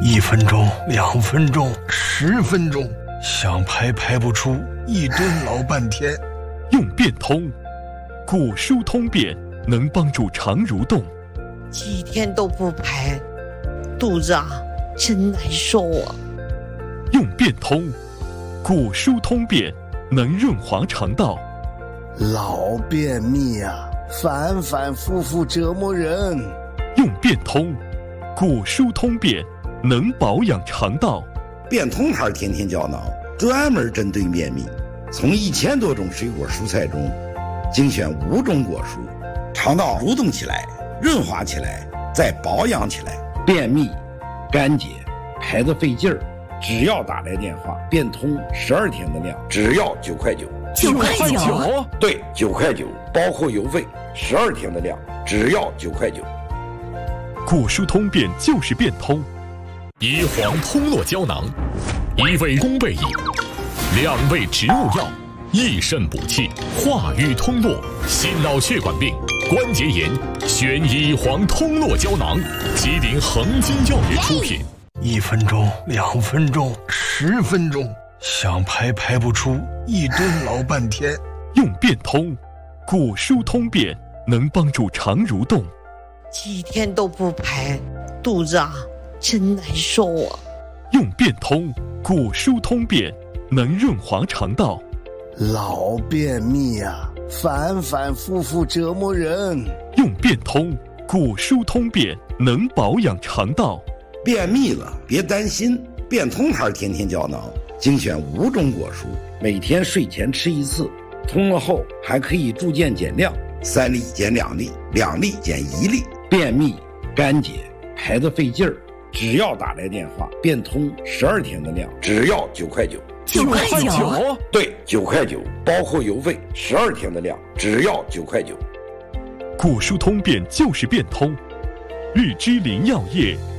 1分钟、2分钟、10分钟，想排排不出，一蹲老半天。 用变通，古书通便能帮助肠蠕动。 几天都不排，肚子真难受啊。 用变通，古书通便能润滑肠道。 老便秘反反复复折磨人。 用变通，古书通便能保养肠道。 变通牌天天胶囊专门针对便秘，从1000多种水果蔬菜中精选5种果蔬，肠道蠕动起来，润滑起来，再保养起来。便秘、干结、排得费劲儿，只要打来电话，变通12天的量，只要9块9。 9块9？ 对，9块9，包括邮费，12天的量，只要9块9。 古书通便就是变通。 椰黄通络胶囊，1味宫贝饮，2味植物药，益肾补气，化瘀通络，心脑血管病、关节炎，选椰黄通络胶囊，吉林恒金药业出品。 1分钟、2分钟、10分钟，想排排不出，一蹲老半天。 用变通，古书通便能帮助肠蠕动。 几天都不排，肚子真难受啊。 用变通，古书通便能润滑肠道。 老便秘反反复复折磨人。 用变通，古书通便能保养肠道。 便秘了别担心，变通牌天天胶囊精选5种果蔬，每天睡前吃1次，通了后还可以逐渐减量，3粒减2粒，2粒减1粒。便秘、干结、排得费劲儿，只要打来电话，变通12天的量，只要9块9。 9块9？ 对，9块9，包括邮费，12天的量，只要9块9。 古书通便就是变通。日之林药业